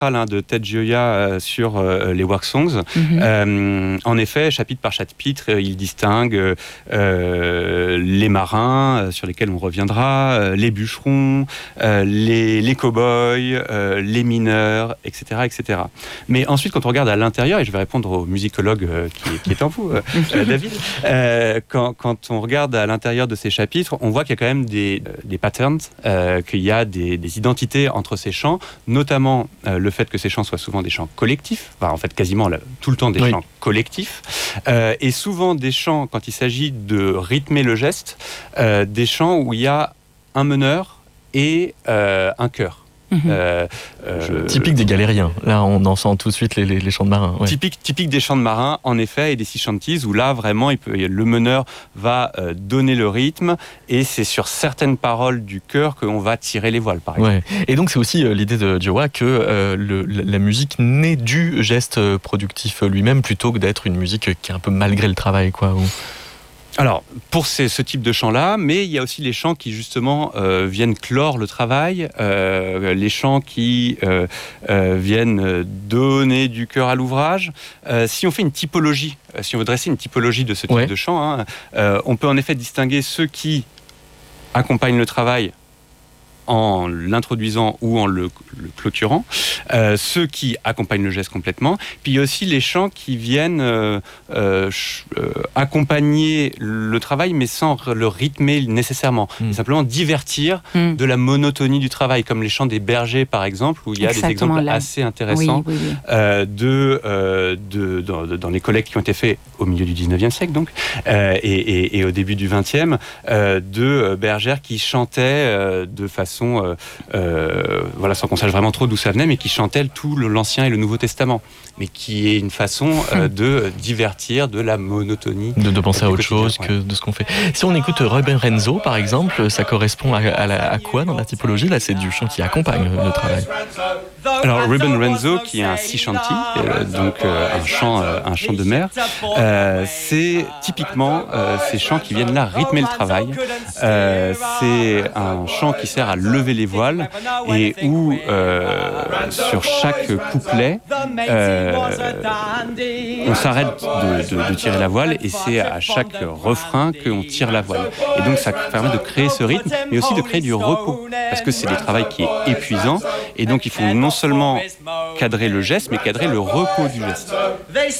de Ted Gioia sur les work songs. En effet, chapitre par chapitre, il distingue les marins, sur lesquels on reviendra, les bûcherons, les cow-boys, les mineurs, etc., etc. Mais ensuite, quand on regarde à l'intérieur, et je vais répondre au musicologue qui est en vous, David, quand on regarde à l'intérieur de ces chapitres, on voit qu'il y a quand même des patterns, qu'il y a des identités entre ces chants, notamment le fait que ces chants soient souvent des chants collectifs, enfin, en fait quasiment tout le temps des chants collectifs, et souvent des chants, quand il s'agit de rythmer le geste, des chants où il y a un meneur et un chœur. Typique des galériens. Là, on en sent tout de suite les chants de marins. Ouais. Typique des chants de marins, en effet, et des sea shanties, où là, vraiment, le meneur va donner le rythme, et c'est sur certaines paroles du chœur qu'on va tirer les voiles, par exemple. Ouais. Et donc, c'est aussi l'idée de Gioia que la musique naît du geste productif lui-même, plutôt que d'être une musique qui est un peu malgré le travail, quoi. Alors, pour ce type de chants-là, mais il y a aussi les chants qui, justement, viennent clore le travail, les chants qui viennent donner du cœur à l'ouvrage. Si on fait une typologie, si on veut dresser une typologie de ce type de chants, on peut en effet distinguer ceux qui accompagnent le travail en l'introduisant ou en le clôturant, ceux qui accompagnent le geste complètement, puis il y a aussi les chants qui viennent accompagner le travail, mais sans le rythmer nécessairement, simplement divertir de la monotonie du travail, comme les chants des bergers, par exemple, où il y a des exemples assez intéressants dans les collectes qui ont été faits au milieu du 19e siècle, donc, et au début du 20e, de bergères qui chantaient de façon sans qu'on sache vraiment trop d'où ça venait, mais qui chantait tout l'Ancien et le Nouveau Testament, mais qui est une façon de divertir de la monotonie. De penser à autre chose que de ce qu'on fait. Si on écoute Ruben Renzo, par exemple, ça correspond à quoi dans la typologie ? Là, c'est du chant qui accompagne le travail. Alors, Ruben Renzo, qui est un sea shanty, donc un chant de mer, c'est typiquement ces chants qui viennent là rythmer le travail. C'est un chant qui sert à lever les voiles et où, sur chaque couplet, on s'arrête de tirer la voile et c'est à chaque refrain qu'on tire la voile. Et donc, ça permet de créer ce rythme, mais aussi de créer du repos, parce que c'est des travail qui est épuisant et donc il faut non seulement cadrer le geste, mais cadrer le repos du geste.